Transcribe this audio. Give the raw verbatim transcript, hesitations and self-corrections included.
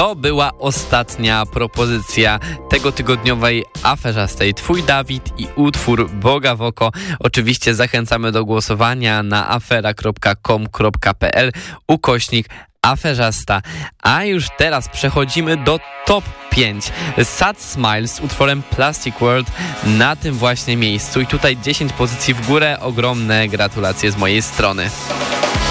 to była ostatnia propozycja tego tygodniowej aferzastej. Twój Dawid i utwór Boga w oko. Oczywiście zachęcamy do głosowania na afera kropka com kropka pe el ukośnik aferzasta. A już teraz przechodzimy do top pięć. Sad Smile z utworem Plastic World na tym właśnie miejscu. I tutaj dziesięć pozycji w górę. Ogromne gratulacje z mojej strony.